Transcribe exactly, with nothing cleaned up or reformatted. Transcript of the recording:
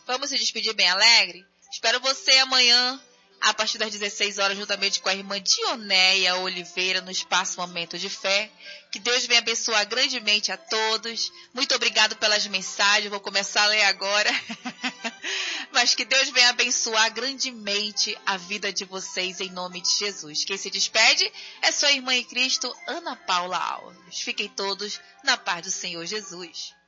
Vamos se despedir bem alegre? Espero você amanhã, a partir das dezesseis horas, juntamente com a irmã Dionéia Oliveira, no Espaço Momento de Fé. Que Deus venha abençoar grandemente a todos. Muito obrigado pelas mensagens, vou começar a ler agora. Mas que Deus venha abençoar grandemente a vida de vocês, em nome de Jesus. Quem se despede é sua irmã em Cristo, Ana Paula Alves. Fiquem todos na paz do Senhor Jesus.